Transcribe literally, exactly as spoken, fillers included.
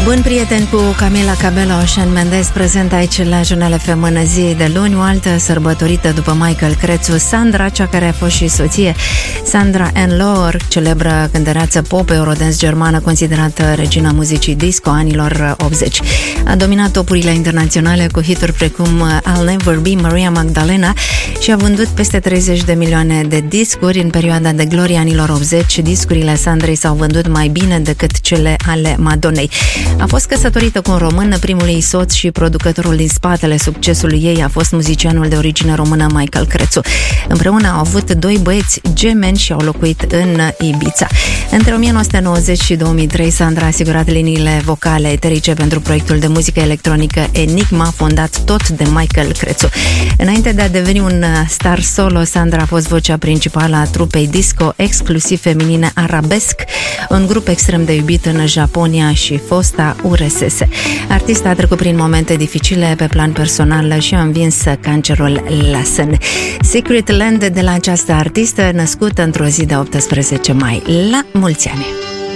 Bun prieten cu Camila Cabello, Shawn Mendes, prezent aici la Jurnal F M în zi de luni. O altă sărbătorită după Michael Crețu, Sandra, cea care a fost și soție. Sandra Ann Lower, celebră cântăreață pop eurodance germană, considerată regina muzicii disco anilor optzeci. A dominat topurile internaționale cu hituri precum I'll Never Be Maria Magdalena și a vândut peste treizeci de milioane de discuri. În perioada de glorie anilor optzeci, discurile Sandrei s-au vândut mai bine decât cele ale Madonnei. A fost căsătorită cu un român, primul ei soț și producătorul din spatele succesului ei a fost muzicianul de origine română Michael Crețu. Împreună au avut doi băieți gemeni și au locuit în Ibiza. Între o mie nouă sute nouăzeci și două mii trei, Sandra a asigurat liniile vocale eterice pentru proiectul de muzică electronică Enigma, fondat tot de Michael Crețu. Înainte de a deveni un star solo, Sandra a fost vocea principală a trupei disco exclusiv feminine Arabesc, un grup extrem de iubit în Japonia și fosta U R S S. Artista a trecut prin momente dificile pe plan personal și a învins cancerul la sân. Secret Land de la această artistă, născută într-o zi de optsprezece mai. La mulți ani!